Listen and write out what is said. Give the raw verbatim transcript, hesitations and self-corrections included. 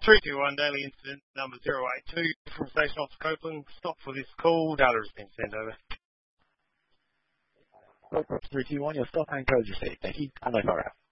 three two one daily incident number zero eight two from Station Officer Copeland. Stop for this call. Data has been sent over. three two one, your stop and code received. Thank you. And over.